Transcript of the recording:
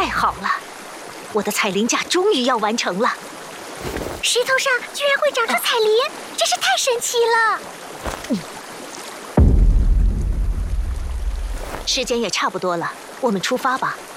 太好了，我的彩铃架终于要完成了。 石头上居然会长出彩铃，真是太神奇了。 时间也差不多了，我们出发吧。